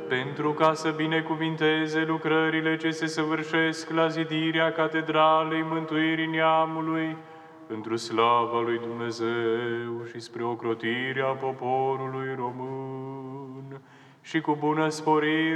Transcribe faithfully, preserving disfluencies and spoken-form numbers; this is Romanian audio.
pentru ca să binecuvinteze lucrările ce se săvârșesc la zidirea Catedralei Mântuirii Neamului, pentru slava lui Dumnezeu și spre ocrotirea poporului român, și cu bună sporire